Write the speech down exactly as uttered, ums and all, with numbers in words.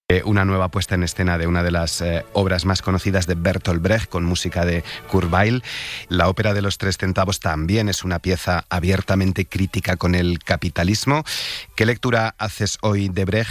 Una nueva puesta en escena de una de las eh, obras más conocidas de Bertolt Brecht, con música de Kurt Weill. La ópera de los tres centavos también es una pieza abiertamente crítica con el capitalismo. ¿Qué lectura haces hoy de Brecht?